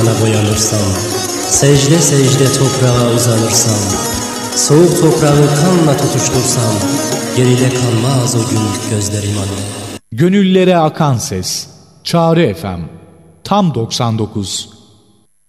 boyanırsam, secde secde toprağa uzanırsam, soğuk toprağı kanla tutuştursam, geride kalmaz o gün gözlerim anne. Gönüllere akan ses. Çağrı FM. Tam 99.